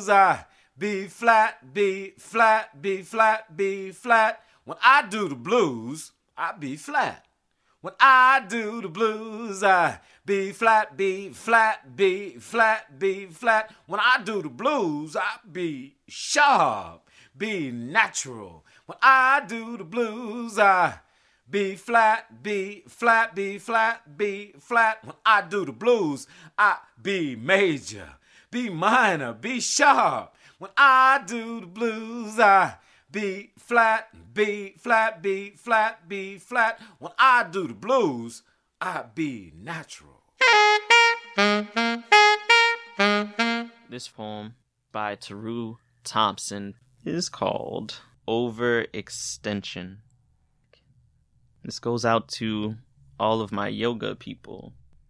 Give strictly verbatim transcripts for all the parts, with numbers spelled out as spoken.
blues, I B flat, B flat, B flat, B flat. When I do the blues, I B flat. When I do the blues, I B flat, B flat, B flat, B flat. When I do the blues, I be sharp, be natural. When I do the blues, I B flat, B flat, B flat, B flat. When I do the blues, I B major, B minor, B sharp. When I do the blues, I B flat, B flat, B flat, B flat. When I do the blues, I be natural. This poem by Taru Thompson is called Overextension. This goes out to all of my yoga people.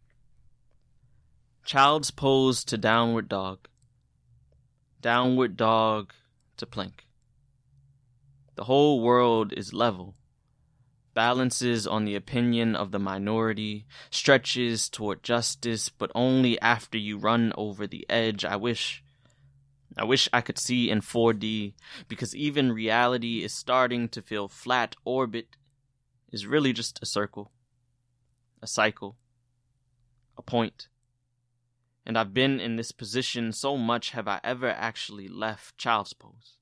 Child's pose to downward dog. Downward dog to plank. The whole world is level. Balances on the opinion of the minority, stretches toward justice, but only after you run over the edge. I wish, I wish I could see in four D, because even reality is starting to feel flat. Orbit is really just a circle, a cycle, a point. And I've been in this position so much, have I ever actually left child's pose?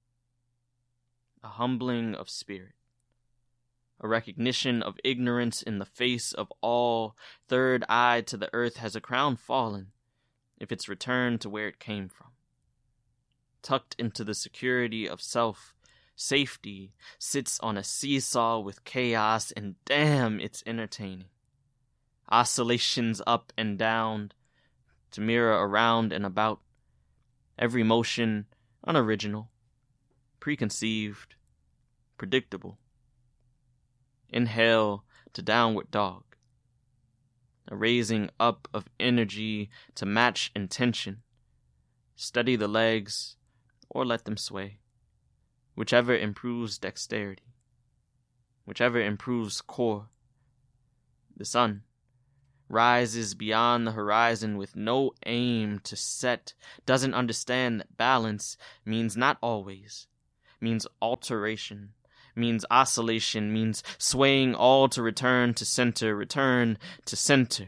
A humbling of spirit, a recognition of ignorance in the face of all. Third eye to the earth, has a crown fallen, if it's returned to where it came from? Tucked into the security of self, safety sits on a seesaw with chaos, and damn, it's entertaining. Oscillations up and down to mirror around and about. Every motion unoriginal, preconceived, predictable. Inhale to downward dog. A raising up of energy to match intention. Steady the legs or let them sway. Whichever improves dexterity. Whichever improves core. The sun rises beyond the horizon with no aim to set. Doesn't understand that balance means not always. Means alteration. Means oscillation. Means swaying all to return to center. Return to center.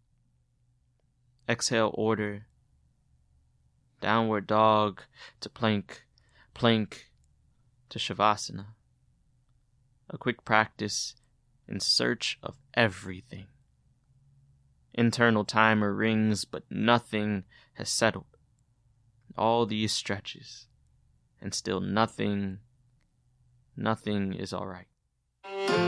Exhale order. Downward dog to plank. Plank to Shavasana. A quick practice in search of everything. Internal timer rings, but nothing has settled. All these stretches, and still nothing, nothing is all right.